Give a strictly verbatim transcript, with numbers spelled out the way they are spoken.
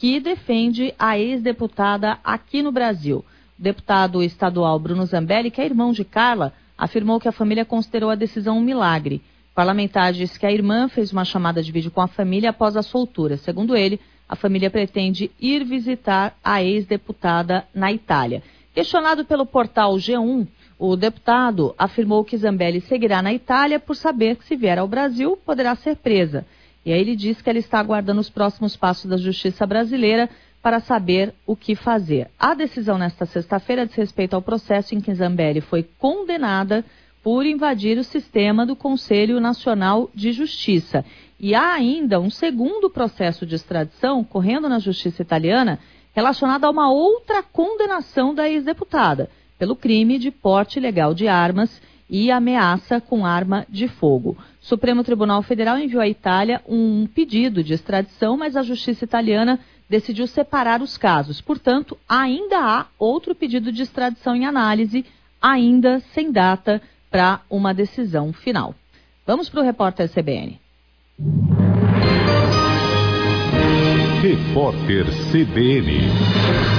que defende a ex-deputada aqui no Brasil. O deputado estadual Bruno Zambelli, que é irmão de Carla, afirmou que a família considerou a decisão um milagre. O parlamentar disse que a irmã fez uma chamada de vídeo com a família após a soltura. Segundo ele, a família pretende ir visitar a ex-deputada na Itália. Questionado pelo portal G um, o deputado afirmou que Zambelli seguirá na Itália por saber que, se vier ao Brasil, poderá ser presa. E aí ele diz que ela está aguardando os próximos passos da justiça brasileira para saber o que fazer. A decisão nesta sexta-feira diz respeito ao processo em que Zambelli foi condenada por invadir o sistema do Conselho Nacional de Justiça. E há ainda um segundo processo de extradição correndo na justiça italiana relacionado a uma outra condenação da ex-deputada pelo crime de porte ilegal de armas e ameaça com arma de fogo. O Supremo Tribunal Federal enviou à Itália um pedido de extradição, mas a justiça italiana decidiu separar os casos. Portanto, ainda há outro pedido de extradição em análise, ainda sem data para uma decisão final. Vamos para o repórter C B N. Repórter C B N.